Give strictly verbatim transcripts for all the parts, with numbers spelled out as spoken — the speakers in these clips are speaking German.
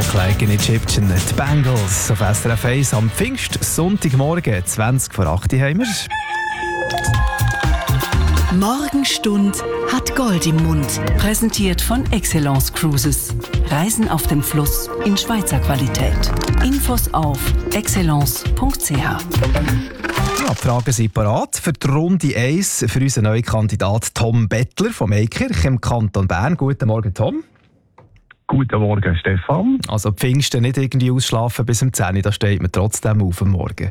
Walk Like an Egyptian, die Bengals auf S R F eins am Pfingstsonntagmorgen, zwanzig vor acht haben wir. Morgenstund hat Gold im Mund. Präsentiert von Excellence Cruises. Reisen auf dem Fluss in Schweizer Qualität. Infos auf excellence punkt c h. Ja, die Fragen sind parat für die Runde eins für unseren neuen Kandidat Tom Bettler vom Eikirch im Kanton Bern. Guten Morgen, Tom. Guten Morgen, Stefan. Also Pfingsten nicht irgendwie ausschlafen bis um zehn Uhr, da steht man trotzdem auf am Morgen.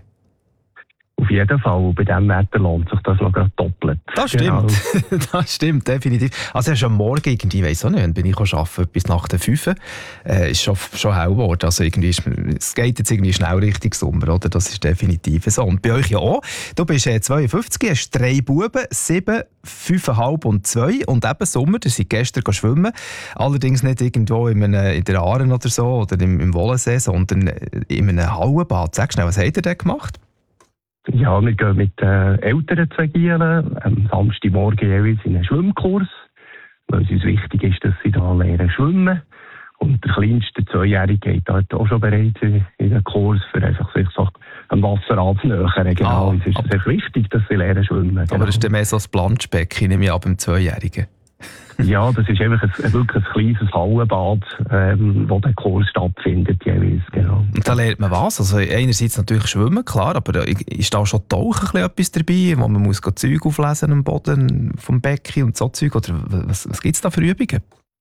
Auf jeden Fall, bei diesem Wetter lohnt sich das noch doppelt. Das stimmt, genau. Das stimmt, definitiv. Also erst am Morgen irgendwie, ich weiss auch nicht, wann bin ich arbeiten, bis nach der fünf äh, ist schon, schon hell geworden. Also irgendwie ist, es geht jetzt irgendwie schnell Richtung Sommer, oder? Das ist definitiv so. Und bei euch ja auch. Du bist äh, zweiundfünfzig, hast drei Buben, sieben, fünfeinhalb und zwei und eben Sommer, ihr seid gestern schwimmen. Allerdings nicht irgendwo in, einem, in der Aare oder so oder im, im Wollensee, sondern in einem Hallenbad. Sag schnell, was habt ihr denn gemacht? Ja, wir gehen mit äh, Eltern zwei Gielen am Samstagmorgen jeweils in einen Schwimmkurs, weil es uns wichtig ist, dass sie da lernen schwimmen. Und der kleinste Zweijährige geht dort auch schon bereits in, in den Kurs, für einfach sich so am Wasser anzunähern. Genau, Ah, es ist sehr wichtig, dass sie lernen schwimmen. Genau. Aber das ist dann mehr so ein Planschbecken, nehme ich ab dem Zweijährigen. Ja, das ist einfach ein, wirklich ein kleines Hallenbad, ähm, wo der Kurs stattfindet jeweils, genau. Und da lernt man was? Also einerseits natürlich schwimmen, klar, aber ist da schon Tauchen etwas dabei, wo man muss Zeug auflesen am Boden vom Becken und so Zeug? Oder was, was gibt es da für Übungen?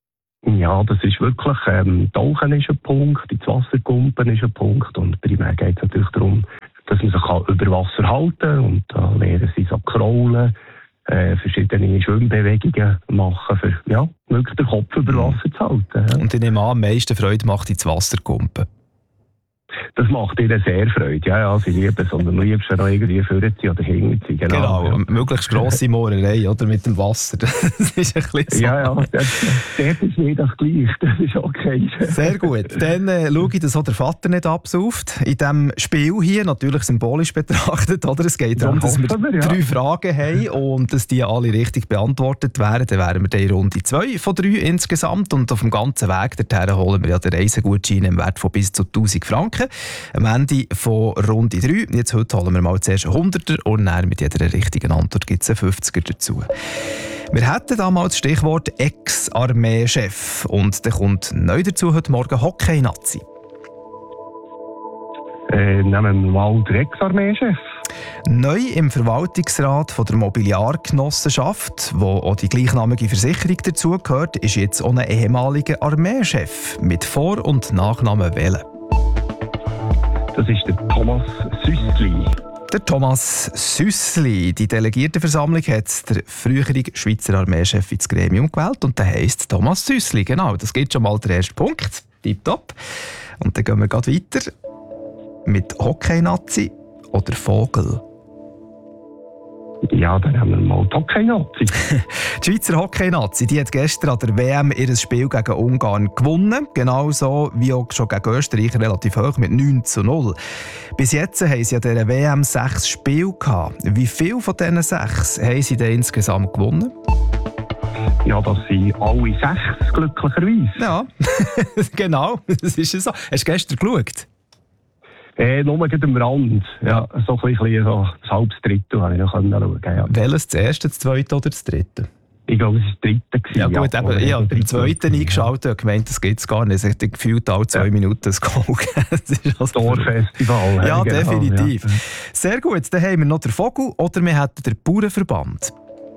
Ja, das ist wirklich, ähm, Tauchen ist ein Punkt, ins Wasser kumpen ist ein Punkt und primär geht es natürlich darum, dass man sich kann über Wasser halten kann und da lernen sie so kraulen, Äh, verschiedene Schwimmbewegungen machen, für ja, wirklich den Kopf über Wasser zu halten. Ja. Und ich nehme an, am meisten Freude macht ins Wasser kumpen. Das macht ihnen sehr Freude. Ja, ja, sie lieben es und am liebsten noch irgendwie vorziehen oder hinterziehen. Genau, genau. Ja. Möglichst grosse Mohrerei, oder? Mit dem Wasser. Das ist ein bisschen so. Ja, ja, das, das ist nicht das Gleiche. Das ist okay. Sehr gut. Dann äh, schaue ich, dass auch der Vater nicht absauft. In diesem Spiel hier, natürlich symbolisch betrachtet, oder? Es geht darum, dass wir, wir ja. drei Fragen haben und dass die alle richtig beantwortet werden. Dann wären wir dann in Runde zwei von drei insgesamt. Und auf dem ganzen Weg dorthin holen wir ja den Reisegutschein im Wert von bis zu tausend Franken. Am Ende von Runde drei. Jetzt heute holen wir mal zuerst einen Hunderter und dann mit jeder richtigen Antwort gibt es einen fünfziger dazu. Wir hätten damals das Stichwort Ex-Armeechef. Und dann kommt neu dazu heute Morgen Hockey-Nazi. Äh, nehmen wir mal den Ex-Armeechef. Neu im Verwaltungsrat von der Mobiliargenossenschaft, wo auch die gleichnamige Versicherung dazugehört, ist jetzt auch ein ehemaliger Armeechef. Mit Vor- und Nachnamen wählen. Das ist der Thomas Süssli. Der Thomas Süssli. Die Delegiertenversammlung hat der frühere Schweizer Armeechef ins Gremium gewählt und der heisst Thomas Süssli. Genau, das gibt schon mal der erste Punkt. Tipptopp. Und dann gehen wir gleich weiter mit Hockey-Nazi oder Vogel. Ja, dann haben wir mal die Hockey-Nazi. Die Schweizer Hockey-Nazi die hat gestern an der W M ihr Spiel gegen Ungarn gewonnen. Genauso wie auch schon gegen Österreich relativ hoch mit neun zu null. Bis jetzt haben sie an dieser W M sechs Spiele gehabt. Wie viele von diesen sechs haben sie denn insgesamt gewonnen? Ja, das sind alle sechs, glücklicherweise. Ja, genau, das ist so. Hast du gestern geschaut? Äh, nur gerade am Rand. Ja, so ein bisschen so ein halbes Drittel habe ich noch schauen können. Ja. Welches, das erste, das zweite oder das dritte? Ich glaube, es war das dritte. Ja gut, eben, ich habe beim zweiten eingeschaltet und gemeint, das gibt es gar nicht. Ich habe gefühlt alle zwei ja. Minuten das Goal. Das ist also Torfestival. Ja, genau, definitiv. Ja. Sehr gut, dann haben wir noch den Vogel oder wir hätten den Bauernverband.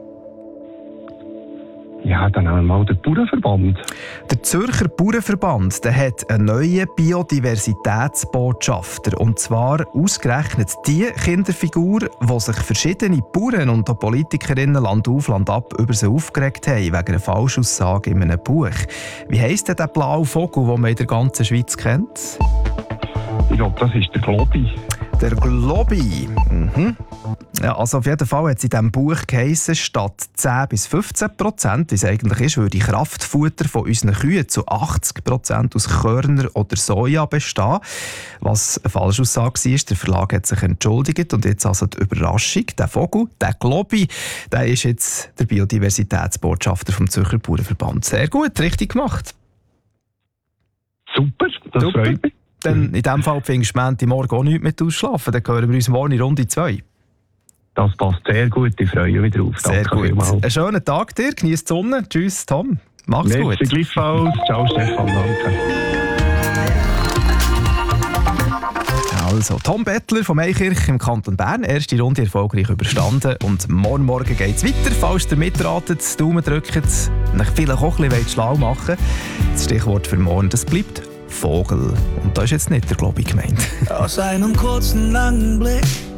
Ja, dann haben wir mal den Bauernverband. Der Zürcher Bauernverband der hat einen neuen Biodiversitätsbotschafter. Und zwar ausgerechnet die Kinderfigur, die sich verschiedene Bauern und auch Politikerinnen Land auf, Land ab über sie aufgeregt haben, wegen einer Falschaussage in einem Buch. Wie heisst denn der blaue Vogel, den man in der ganzen Schweiz kennt? Ich glaube, das ist der Globi. Der Globi. Mhm. Ja, also auf jeden Fall hat es in diesem Buch geheissen, statt zehn bis fünfzehn Prozent, wie es eigentlich ist, würde Kraftfutter von unseren Kühen zu achtzig Prozent aus Körner oder Soja bestehen. Was eine Falschaussage war, der Verlag hat sich entschuldigt und jetzt also die Überraschung, der Vogel, der Globi, der ist jetzt der Biodiversitätsbotschafter vom Zürcher Bauernverband. Sehr gut, richtig gemacht. Super, Das Super. freut mich. Dann in diesem Fall findest du Montagmorgen auch nichts mehr ausschlafen. Dann hören wir uns morgen in Runde zwei. Das passt sehr gut, ich freue mich drauf. Sehr Danke gut. vielmals. Einen schönen Tag dir, genieß die Sonne. Tschüss, Tom. Mach's Merci gut. gleichfalls. Ciao, Stefan. Danke. Also, Tom Bettler vom Eikirch im Kanton Bern. Erste Runde erfolgreich überstanden. Und morgen Morgen geht es weiter. Falls ihr mitratet, Daumen drückt, und euch vielleicht auch ein bisschen schlau machen. Das Stichwort für morgen, das bleibt Vogel. Und da ist jetzt nicht der Glaube gemeint. Aus einem kurzen, langen Blick